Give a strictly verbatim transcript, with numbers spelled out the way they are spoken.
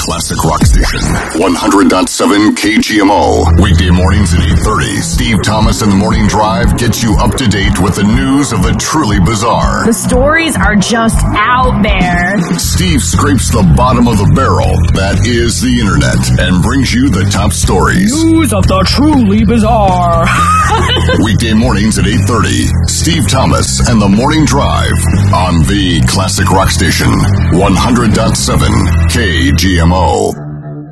Classic Rock Station. one hundred point seven K G M O. Weekday mornings at eight thirty. Steve Thomas and the Morning Drive gets you up to date with the news of the truly bizarre. The stories are just out there. Steve scrapes the bottom of the barrel, that is the internet, and brings you the top stories. News of the truly bizarre. Weekday mornings at eight thirty. Steve Thomas and the Morning Drive on the Classic Rock Station. one hundred point seven K G M O.